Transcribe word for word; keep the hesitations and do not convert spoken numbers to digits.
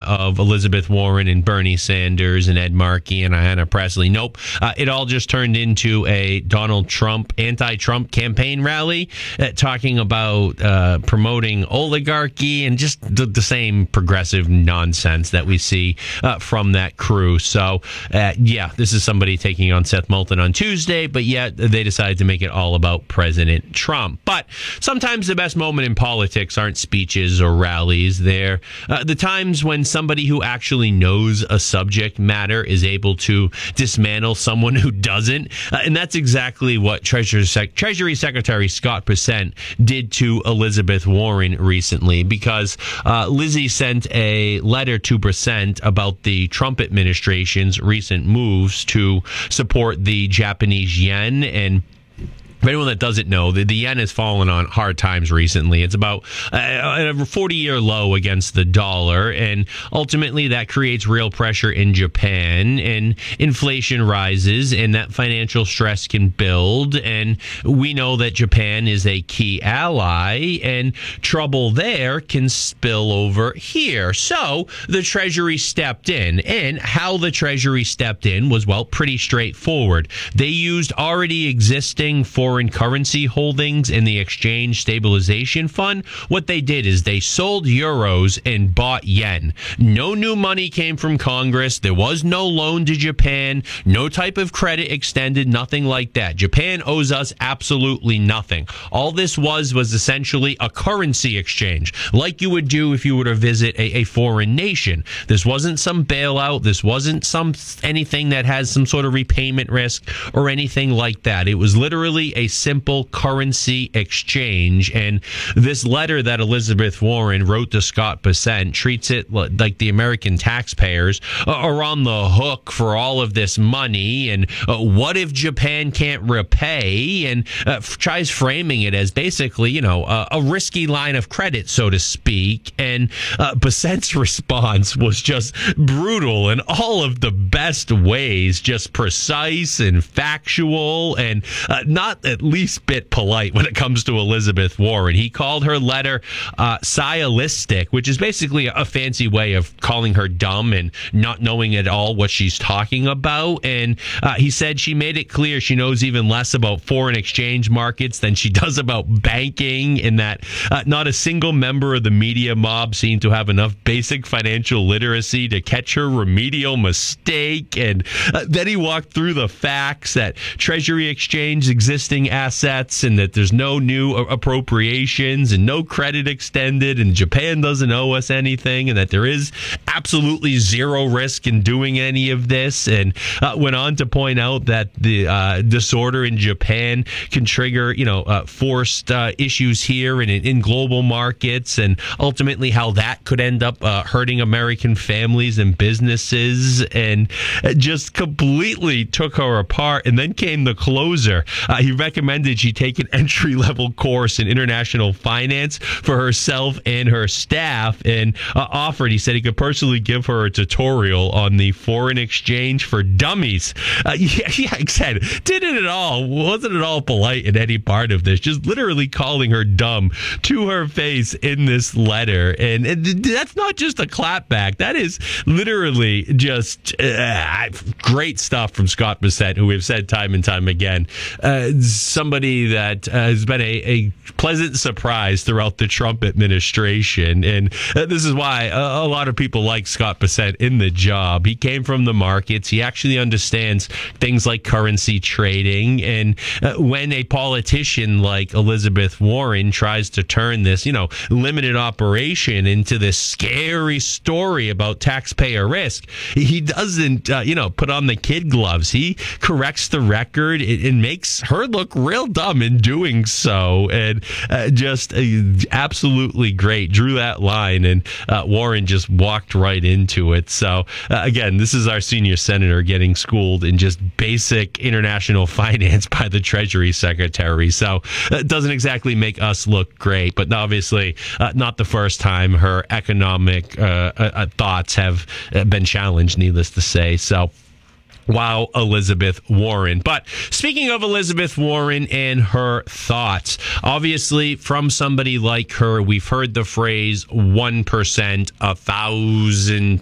of Elizabeth Warren and Bernie Sanders and Ed Markey and Ayanna Pressley. Nope. Uh, it all just turned into a Donald Trump, anti-Trump campaign rally, uh, talking about uh, promoting oligarchy and just the, the same progressive nonsense that we see uh, from that crew. So, uh, yeah, this is somebody taking on Seth Moulton on Tuesday, but yet they decided to make it all about President Trump. But sometimes the best moment in politics aren't speeches or rallies. They're uh, the times when somebody who actually knows a subject matter is able to dismantle someone who doesn't. Uh, and that's exactly what Treasury, Sec- Treasury Secretary Scott Bessent did to Elizabeth Warren recently, because uh, Lizzie sent a letter to Bessent about the Trump administration's recent moves to support the Japanese yen. And for anyone that doesn't know, the, the yen has fallen on hard times recently. It's about a forty-year low against the dollar, and ultimately that creates real pressure in Japan, and inflation rises, and that financial stress can build, and we know that Japan is a key ally, and trouble there can spill over here. So the Treasury stepped in, and how the Treasury stepped in was, well, pretty straightforward. They used already existing foreign currency holdings in the Exchange Stabilization Fund. What they did is they sold euros and bought yen. No new money came from Congress. There was no loan to Japan, no type of credit extended, nothing like that. Japan owes us absolutely nothing. All this was was essentially a currency exchange, like you would do if you were to visit a, a foreign nation. This wasn't some bailout. This wasn't some anything that has some sort of repayment risk or anything like that. It was literally a simple currency exchange. And this letter that Elizabeth Warren wrote to Scott Bessent treats it like the American taxpayers are on the hook for all of this money. And uh, what if Japan can't repay? And uh, f- tries framing it as basically, you know, uh, a risky line of credit, so to speak. And uh, Bessent's response was just brutal in all of the best ways, just precise and factual, and uh, not at least bit polite when it comes to Elizabeth Warren. He called her letter uh, scialistic, which is basically a fancy way of calling her dumb and not knowing at all what she's talking about. And uh, he said she made it clear she knows even less about foreign exchange markets than she does about banking, and that uh, not a single member of the media mob seemed to have enough basic financial literacy to catch her remedial mistake. And uh, then he walked through the facts that Treasury Exchange existing assets, and that there's no new appropriations and no credit extended, and Japan doesn't owe us anything, and that there is absolutely zero risk in doing any of this. And uh, went on to point out that the uh, disorder in Japan can trigger, you know, uh, forced uh, issues here and in, in global markets, and ultimately how that could end up uh, hurting American families and businesses, and just completely took her apart. And then came the closer. Uh, he recommended she take an entry-level course in international finance for herself and her staff, and uh, offered, he said he could personally give her a tutorial on the foreign exchange for dummies. Uh, yeah, yeah, I said, didn't at all, wasn't at all polite in any part of this, just literally calling her dumb to her face in this letter. And, and that's not just a clapback. That is literally just uh, great stuff from Scott Bessent, who we've said time and time again, uh, somebody that uh, has been a, a pleasant surprise throughout the Trump administration. And uh, this is why a, a lot of people like Scott Bessent in the job. He came from the markets. He actually understands things like currency trading. And uh, when a politician like Elizabeth Warren tries to turn this, you know, limited operation into this scary story about taxpayer risk, he doesn't, uh, you know, put on the kid gloves. He corrects the record and, and makes her look real dumb in doing so. And uh, just uh, absolutely great. Drew that line, and uh, Warren just walked right into it. So uh, again, this is our senior senator getting schooled in just basic international finance by the Treasury Secretary. So it doesn't exactly make us look great, but obviously uh, not the first time her economic uh, uh, thoughts have been challenged, needless to say. So wow, Elizabeth Warren. But speaking of Elizabeth Warren and her thoughts, obviously from somebody like her, we've heard the phrase one percent, a thousand